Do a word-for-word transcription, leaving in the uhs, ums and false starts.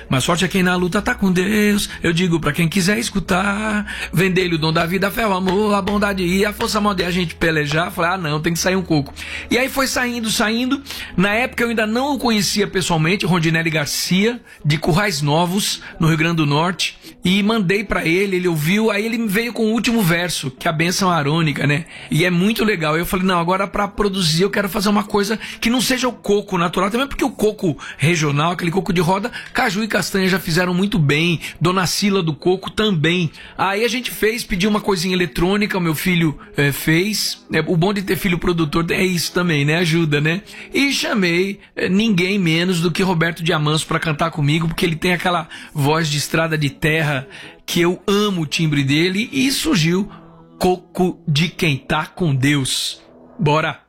Mas sorte é quem na luta tá com Deus. Eu digo pra quem quiser escutar, vender-lhe o dom da vida, a fé, o amor, a bondade e a força mão de a gente pelejar. Falei, ah não, tem que sair um coco. E aí foi saindo, saindo. Na época eu ainda não o conhecia pessoalmente, Rondinelli Garcia, de Currais Novos, no Rio Grande do Norte. E mandei pra ele, ele ouviu, aí ele veio com o último verso, que é a bênção arônica, né? E é muito legal. Eu falei, não, agora pra produzir eu quero fazer uma coisa que não seja o coco natural, também porque o coco regional, aquele coco de roda, caju e castanha já fizeram muito bem, Dona Cila do coco também. Aí a gente fez, pediu uma coisinha eletrônica, o meu filho é, fez. É, o bom de ter filho produtor é isso também, né? Ajuda, né? E chamei é, ninguém menos do que Roberto Diamanso pra cantar comigo, porque ele tem aquela voz de estrada de terra que eu amo o timbre dele, e surgiu Coco de Quem Tá com Deus. Bora!